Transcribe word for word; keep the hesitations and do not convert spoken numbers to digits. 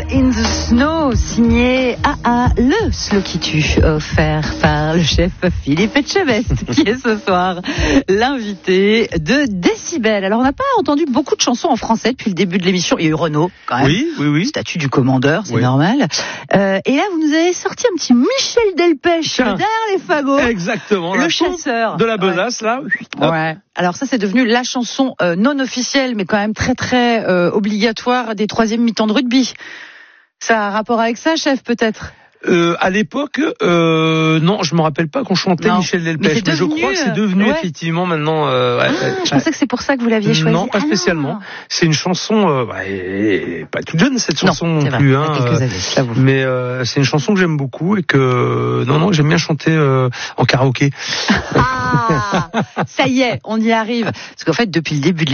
in the Snow, signé A A, le slow qui tue, offert par le chef Philippe Etchebest, qui est ce soir l'invité de Décibel. Alors, on n'a pas entendu beaucoup de chansons en français depuis le début de l'émission. Il y a eu Renaud, quand même. Oui, oui, oui. Statut du commandeur, c'est oui. normal. Euh, et là, vous nous avez sorti un petit Michel Delpech Tiens. derrière les fagots. Exactement. Le chasseur. De la besace, ouais. là. Hop. Ouais. Alors ça, c'est devenu la chanson euh, non officielle, mais quand même très très euh, obligatoire des troisième mi-temps de rugby. Ça a un rapport avec ça, chef, peut-être? Euh, à l'époque, euh, non, je me rappelle pas qu'on chantait non. Michel Delpech, mais, mais je crois que c'est devenu ouais. effectivement maintenant. Euh, ouais, ah, ouais, je pensais que c'est pour ça que vous l'aviez choisi. Non, pas ah, spécialement. Non. C'est une chanson, euh, bah, pas toute jeune cette chanson non, non vrai, plus, hein. Quelques années, j'avoue. Mais euh, c'est une chanson que j'aime beaucoup et que non, non, j'aime bien chanter euh, en karaoké. Ah, ça y est, on y arrive. Parce qu'en fait, depuis le début de